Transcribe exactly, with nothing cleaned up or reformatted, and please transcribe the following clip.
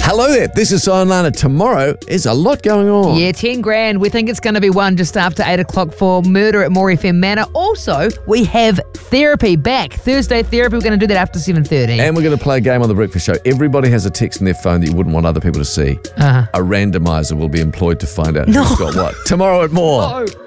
Hello there, this is Sion Lana. Tomorrow is a lot going on. Yeah, ten grand. We think it's going to be one just after eight o'clock for Murder at More F M Manor. Also, we have therapy back. Thursday therapy, we're going to do that after seven thirty. And we're going to play a game on The Breakfast Show. Everybody has a text in their phone that you wouldn't want other people to see. Uh-huh. A randomizer will be employed to find out No. who's got what. Tomorrow at More. Oh.